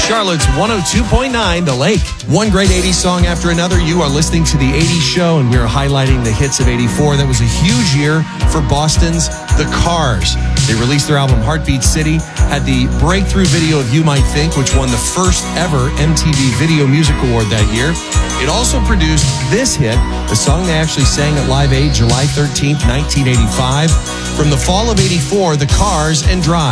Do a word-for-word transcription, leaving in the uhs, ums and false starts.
Charlotte's one oh two point nine, The Lake. One great eighties song after another. You are listening to The eighties Show, and we are highlighting the hits of eighty-four. That was a huge year for Boston's The Cars. They released their album Heartbeat City, had the breakthrough video of You Might Think, which won the first ever M T V Video Music Award that year. It also produced this hit, the song they actually sang at Live Aid July thirteenth, nineteen eighty-five. From the fall of eighty-four, The Cars and Drive.